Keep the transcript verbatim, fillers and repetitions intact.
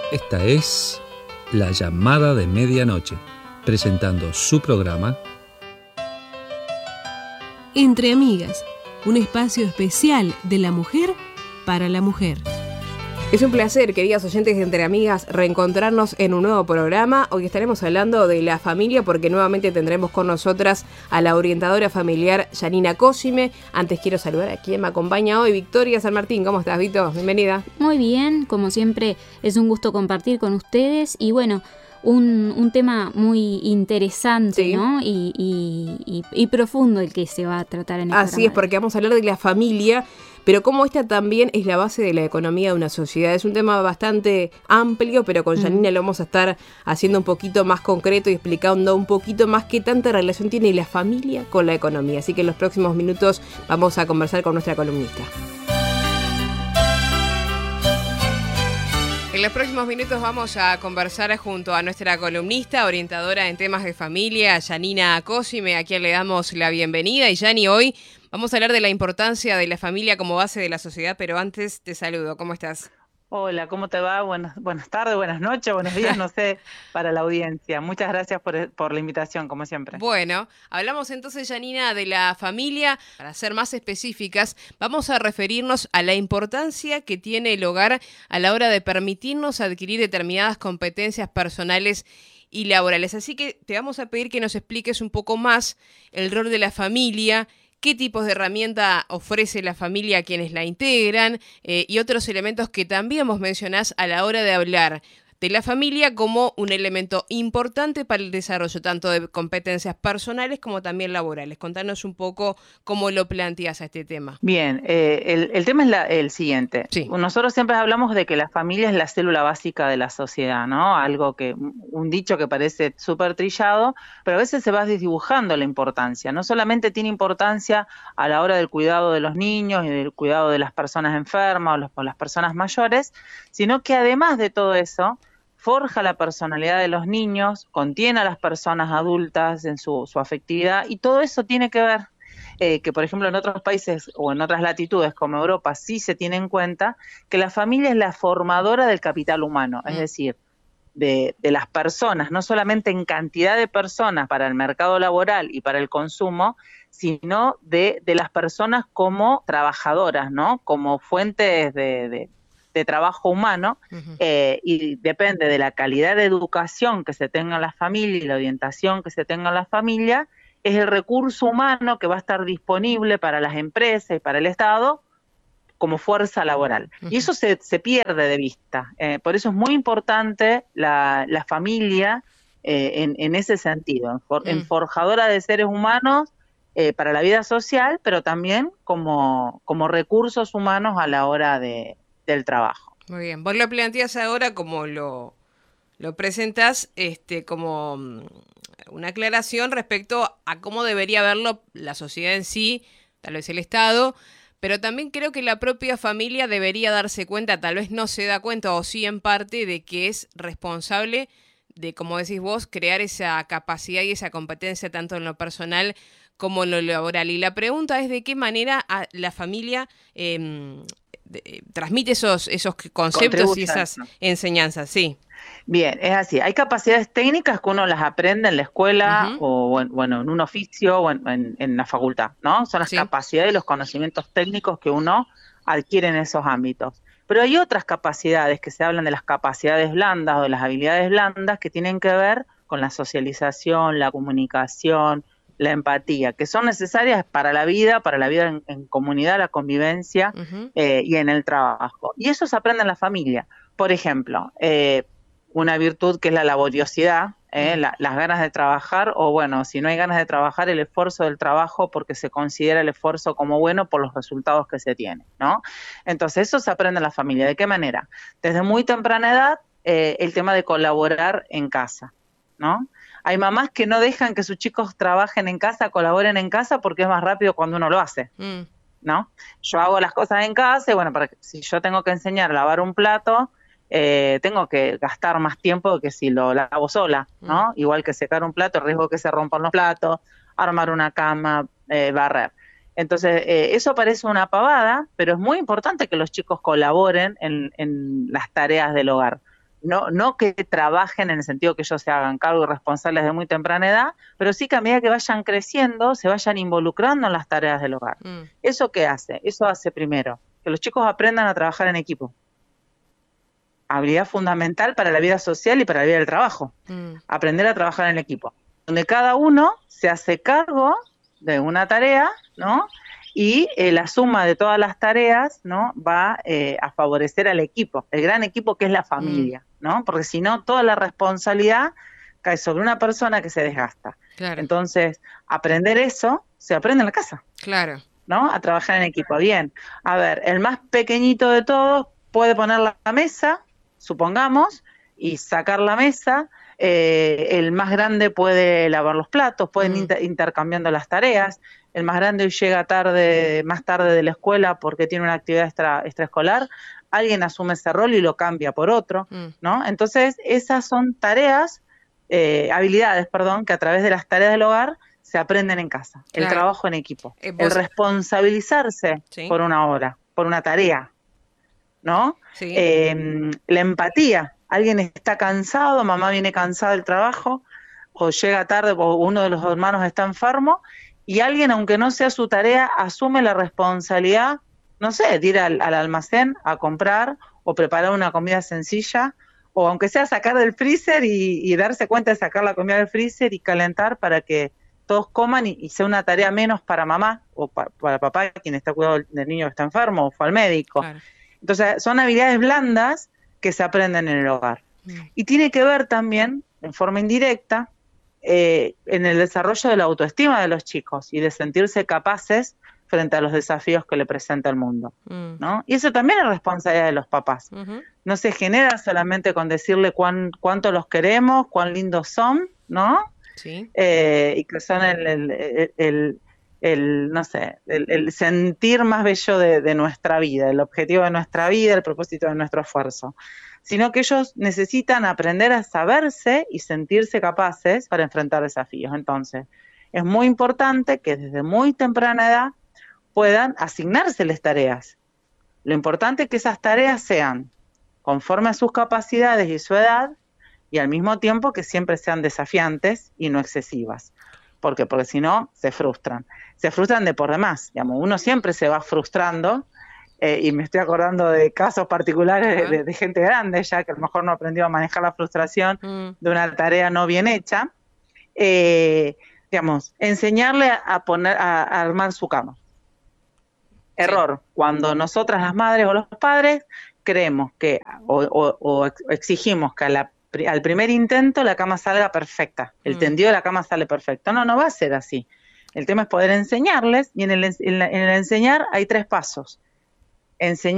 Esta es La Llamada de Medianoche, presentando su programa Entre Amigas, un espacio especial de la mujer para la mujer. Es un placer, queridas oyentes de Entre Amigas, reencontrarnos en un nuevo programa. Hoy estaremos hablando de la familia porque nuevamente tendremos con nosotras a la orientadora familiar Yanina Cosime. Antes quiero saludar a quien me acompaña hoy, Victoria San Martín. ¿Cómo estás, Vito? Bienvenida. Muy bien, como siempre es un gusto compartir con ustedes y bueno, un, un tema muy interesante, sí, ¿no? Y, y, y, y profundo el que se va a tratar en el Así es, porque vamos a hablar de la familia, pero cómo esta también es la base de la economía de una sociedad. Es un tema bastante amplio, pero con Yanina mm. lo vamos a estar haciendo un poquito más concreto y explicando un poquito más qué tanta relación tiene la familia con la economía. Así que en los próximos minutos vamos a conversar con nuestra columnista. En los próximos minutos vamos a conversar junto a nuestra columnista, orientadora en temas de familia, Yanina Cosime, a quien le damos la bienvenida. Y Yani, hoy vamos a hablar de la importancia de la familia como base de la sociedad, pero antes te saludo. ¿Cómo estás? Hola, ¿cómo te va? Buenas, buenas tardes, buenas noches, buenos días, no sé, para la audiencia. Muchas gracias por, por la invitación, como siempre. Bueno, hablamos entonces, Yanina, de la familia. Para ser más específicas, vamos a referirnos a la importancia que tiene el hogar a la hora de permitirnos adquirir determinadas competencias personales y laborales. Así que te vamos a pedir que nos expliques un poco más el rol de la familia, qué tipos de herramienta ofrece la familia a quienes la integran eh, y otros elementos que también vos mencionás a la hora de hablar de la familia como un elemento importante para el desarrollo tanto de competencias personales como también laborales. Contanos un poco cómo lo planteás a este tema. Bien, eh, el, el tema es la, el siguiente. Sí. Nosotros siempre hablamos de que la familia es la célula básica de la sociedad, ¿no? Algo que, un dicho que parece súper trillado, pero a veces se va desdibujando la importancia. No solamente tiene importancia a la hora del cuidado de los niños y del cuidado de las personas enfermas o, los, o las personas mayores, sino que además de todo eso, forja la personalidad de los niños, contiene a las personas adultas en su, su afectividad, y todo eso tiene que ver, eh, que por ejemplo en otros países o en otras latitudes como Europa sí se tiene en cuenta, que la familia es la formadora del capital humano, es decir, de, de las personas, no solamente en cantidad de personas para el mercado laboral y para el consumo, sino de, de las personas como trabajadoras, ¿no? Como fuentes de... de de trabajo humano, uh-huh. eh, y depende de la calidad de educación que se tenga en la familia y la orientación que se tenga en la familia, es el recurso humano que va a estar disponible para las empresas y para el Estado como fuerza laboral. Uh-huh. Y eso se, se pierde de vista. Eh, por eso es muy importante la, la familia eh, en, en ese sentido, en, for, uh-huh. en forjadora de seres humanos eh, para la vida social, pero también como, como recursos humanos a la hora de del trabajo. Muy bien, vos lo planteás ahora como lo, lo presentás este, como una aclaración respecto a cómo debería verlo la sociedad en sí, tal vez el Estado, pero también creo que la propia familia debería darse cuenta, tal vez no se da cuenta o sí en parte, de que es responsable de, como decís vos, crear esa capacidad y esa competencia tanto en lo personal como en lo laboral. Y la pregunta es de qué manera a la familia eh, de, transmite esos, esos conceptos y esas enseñanzas, sí. Bien, es así. Hay capacidades técnicas que uno las aprende en la escuela uh-huh. o en, bueno, en un oficio o en, en, en la facultad, ¿no? Son las sí. capacidades y los conocimientos técnicos que uno adquiere en esos ámbitos. Pero hay otras capacidades que se hablan de las capacidades blandas o de las habilidades blandas que tienen que ver con la socialización, la comunicación, la empatía, que son necesarias para la vida, para la vida en, en comunidad, la convivencia uh-huh. eh, y en el trabajo. Y eso se aprende en la familia. Por ejemplo, eh, una virtud que es la laboriosidad, eh, uh-huh. la, las ganas de trabajar, o bueno, si no hay ganas de trabajar, el esfuerzo del trabajo, porque se considera el esfuerzo como bueno por los resultados que se tiene, ¿no? Entonces eso se aprende en la familia. ¿De qué manera? Desde muy temprana edad, eh, el tema de colaborar en casa, ¿no? Hay mamás que no dejan que sus chicos trabajen en casa, colaboren en casa, porque es más rápido cuando uno lo hace, mm. ¿no? Yo hago las cosas en casa y bueno, para que, si yo tengo que enseñar a lavar un plato, eh, tengo que gastar más tiempo que si lo lavo sola, ¿no? Mm. Igual que secar un plato, riesgo que se rompan los platos, armar una cama, eh, barrer. Entonces, eh, eso parece una pavada, pero es muy importante que los chicos colaboren en, en las tareas del hogar. no, no que trabajen en el sentido que ellos se hagan cargo y responsables de muy temprana edad, pero sí que a medida que vayan creciendo, se vayan involucrando en las tareas del hogar. Mm. ¿Eso qué hace? Eso hace primero que los chicos aprendan a trabajar en equipo. Habilidad fundamental para la vida social y para la vida del trabajo. Mm. Aprender a trabajar en equipo. Donde cada uno se hace cargo de una tarea, ¿no? Y eh, la suma de todas las tareas, ¿no? Va eh, a favorecer al equipo, el gran equipo que es la familia, mm. ¿no? Porque si no, toda la responsabilidad cae sobre una persona que se desgasta. Claro. Entonces, aprender eso se aprende en la casa. Claro. ¿No? A trabajar en equipo. Bien, a ver, el más pequeñito de todos puede poner la mesa, supongamos, y sacar la mesa. Eh, el más grande puede lavar los platos, pueden mm. inter intercambiando las tareas. El más grande hoy llega tarde, más tarde de la escuela porque tiene una actividad extra, extraescolar. Alguien asume ese rol y lo cambia por otro, mm. ¿no? Entonces, esas son tareas, eh, habilidades, perdón, que a través de las tareas del hogar se aprenden en casa. Claro. El trabajo en equipo. Eh, el responsabilizarse ¿sí? por una hora, por una tarea, ¿no? Sí. Eh, la empatía. Alguien está cansado, mamá viene cansada del trabajo, o llega tarde, o uno de los hermanos está enfermo, y alguien, aunque no sea su tarea, asume la responsabilidad, no sé, de ir al, al almacén a comprar, o preparar una comida sencilla, o aunque sea sacar del freezer y, y darse cuenta de sacar la comida del freezer y calentar para que todos coman y, y sea una tarea menos para mamá, o pa, para papá, quien está cuidando del niño que está enfermo, o fue al médico. Claro. Entonces, son habilidades blandas que se aprenden en el hogar. Mm. Y tiene que ver también, en forma indirecta, eh, en el desarrollo de la autoestima de los chicos y de sentirse capaces frente a los desafíos que le presenta el mundo, mm. ¿no? Y eso también es responsabilidad de los papás. Uh-huh. No se genera solamente con decirle cuán, cuánto los queremos, cuán lindos son, ¿no? Sí. Eh, y que son el, el, el, el, el no sé, el, el sentir más bello de, de nuestra vida, el objetivo de nuestra vida, el propósito de nuestro esfuerzo, sino que ellos necesitan aprender a saberse y sentirse capaces para enfrentar desafíos. Entonces, es muy importante que desde muy temprana edad puedan asignárseles tareas. Lo importante es que esas tareas sean conforme a sus capacidades y su edad, y al mismo tiempo que siempre sean desafiantes y no excesivas. ¿Por qué? Porque si no, se frustran. Se frustran de por demás. Digamos, uno siempre se va frustrando, eh, y me estoy acordando de casos particulares uh-huh. de, de gente grande ya, que a lo mejor no aprendió a manejar la frustración uh-huh. de una tarea no bien hecha. Eh, digamos, enseñarle a, poner, a, a armar su cama. Error. Sí. Cuando nosotras las madres o los padres creemos que, o, o, o exigimos que a la al primer intento la cama salga perfecta, el mm. tendido de la cama sale perfecto. No, no va a ser así. El tema es poder enseñarles, y en el, en la, en el enseñar hay tres pasos. Enseñar